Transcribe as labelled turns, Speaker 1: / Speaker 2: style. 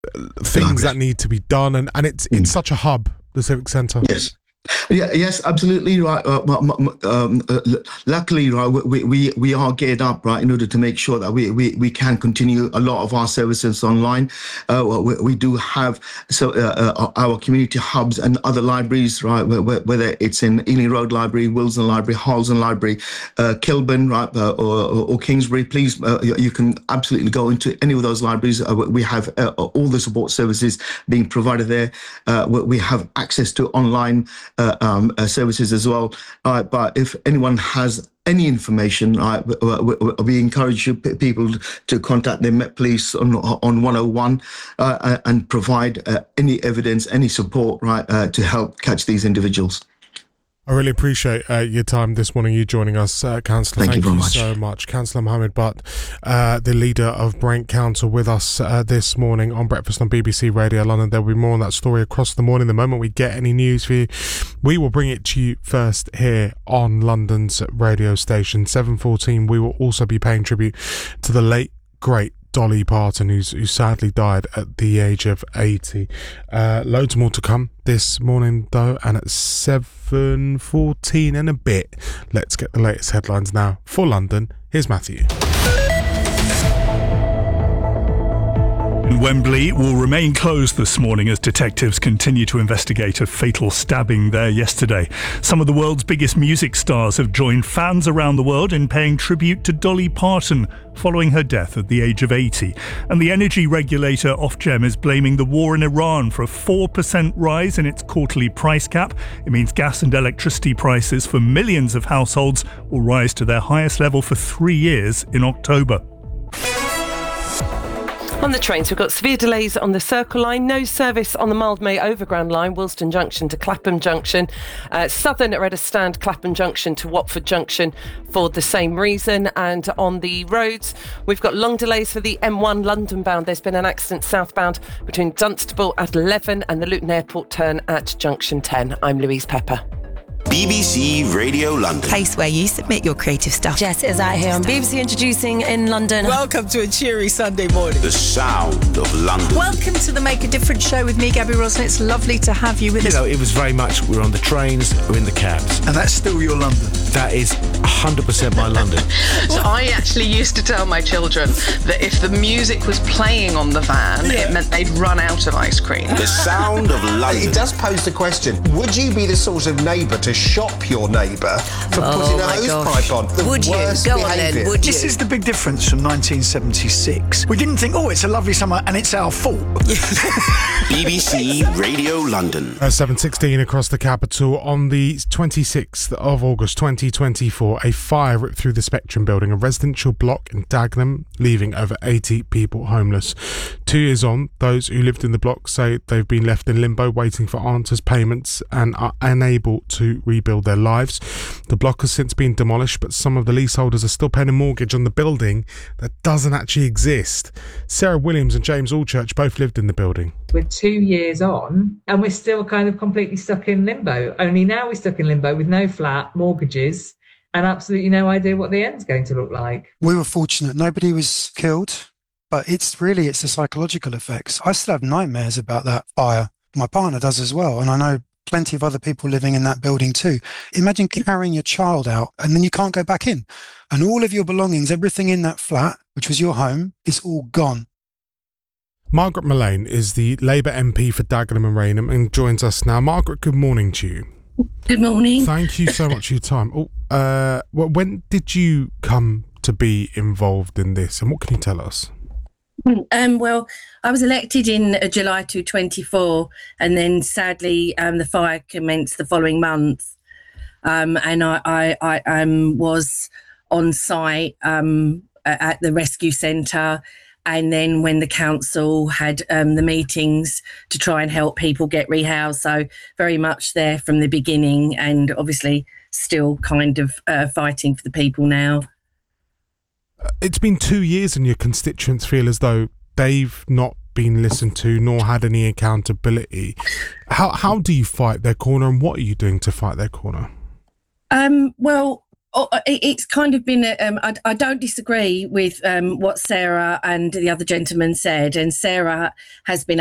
Speaker 1: things that need to be done, and it's such a hub, the Civic Centre.
Speaker 2: Yes. Yeah, yes, absolutely right. Luckily, right, we are geared up, right, in order to make sure that we can continue a lot of our services online. We do have our community hubs and other libraries, right, whether it's in Ealing Road Library, Wilson Library, Halston Library, Kilburn, right, or Kingsbury. Please, you can absolutely go into any of those libraries. We have all the support services being provided there. We have access to online services as well. But if anyone has any information, we encourage people to contact the Met Police on 101 and provide any evidence, any support, right, to help catch these individuals.
Speaker 1: I really appreciate your time this morning, you joining us, Councillor.
Speaker 2: Thank you very much.
Speaker 1: So much. Councillor Mohammed Butt, the leader of Brent Council, with us this morning on Breakfast on BBC Radio London. There will be more on that story across the morning. The moment we get any news for you, we will bring it to you first here on London's radio station. 7:14, we will also be paying tribute to the late, great Dolly Parton, who sadly died at the age of 80. Loads more to come this morning, though, and at 7:14 and a bit, let's get the latest headlines now. For London, here's Matthew.
Speaker 3: Wembley will remain closed this morning as detectives continue to investigate a fatal stabbing there yesterday. Some of the world's biggest music stars have joined fans around the world in paying tribute to Dolly Parton following her death at the age of 80. And the energy regulator Ofgem is blaming the war in Iran for a 4% rise in its quarterly price cap. It means gas and electricity prices for millions of households will rise to their highest level for 3 years in October.
Speaker 4: On the trains, we've got severe delays on the Circle Line, no service on the Mildmay Overground Line, Willesden Junction to Clapham Junction, Southern at Stand, Clapham Junction to Watford Junction for the same reason. And on the roads, we've got long delays for the M1 London bound. There's been an accident southbound between Dunstable at 11 and the Luton Airport turn at Junction 10. I'm Louise Pepper.
Speaker 5: BBC Radio London.
Speaker 6: Place where you submit your creative stuff.
Speaker 7: Jess is out here on BBC Introducing in London.
Speaker 8: Welcome to a cheery Sunday morning.
Speaker 5: The sound of London.
Speaker 6: Welcome to the Make a Difference show with me, Gabby Rosson. It's lovely to have you with us.
Speaker 9: You know, it was very much, we're on the trains, we're in the cabs.
Speaker 10: And that's still your London?
Speaker 9: That is 100% my London.
Speaker 11: So I actually used to tell my children that if the music was playing on the van, it meant they'd run out of ice cream.
Speaker 5: The sound of London.
Speaker 12: It does pose the question, would you be the sort of neighbour to shop your neighbour for putting a hosepipe on?
Speaker 6: Would you? Go on then, would you?
Speaker 10: This is the big difference from 1976. We didn't think, it's a lovely summer and it's our fault.
Speaker 5: BBC Radio London.
Speaker 1: 7:16 across the capital. On the 26th of August 2024, a fire ripped through the Spectrum building, a residential block in Dagenham, leaving over 80 people homeless. 2 years on, those who lived in the block say they've been left in limbo, waiting for answers, payments, and are unable to rebuild their lives. The block has since been demolished, but some of the leaseholders are still paying a mortgage on the building that doesn't actually exist. Sarah Williams and James Allchurch both lived in the building.
Speaker 13: We're 2 years on and we're still kind of completely stuck in limbo. Only now we're stuck in limbo with no flat, mortgages, and absolutely no idea what the end's going to look like.
Speaker 14: We were fortunate. Nobody was killed, but it's the psychological effects. I still have nightmares about that fire. My partner does as well, and I know plenty of other people living in that building too. Imagine carrying your child out and then you can't go back in. And all of your belongings, everything in that flat, which was your home, is all gone.
Speaker 1: Margaret Mullane is the Labour MP for Dagenham and Rainham and joins us now. Margaret, good morning to you.
Speaker 15: Good morning.
Speaker 1: Thank you so much for your time. When did you come to be involved in this and what can you tell us?
Speaker 15: Well, I was elected in July 2024 and then sadly the fire commenced the following month, and I was on site at the rescue centre, and then when the council had the meetings to try and help people get rehoused, so very much there from the beginning and obviously still kind of fighting for the people now.
Speaker 1: It's been 2 years and your constituents feel as though they've not been listened to nor had any accountability. How do you fight their corner and what are you doing to fight their corner?
Speaker 15: Well, It's kind of been, I don't disagree with what Sarah and the other gentleman said. And Sarah has been